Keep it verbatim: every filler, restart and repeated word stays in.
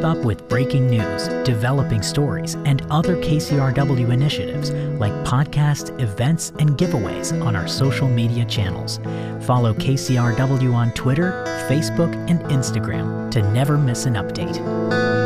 Keep up with breaking news, developing stories, and other K C R W initiatives like podcasts, events, and giveaways on our social media channels. Follow K C R W on Twitter, Facebook, and Instagram to never miss an update.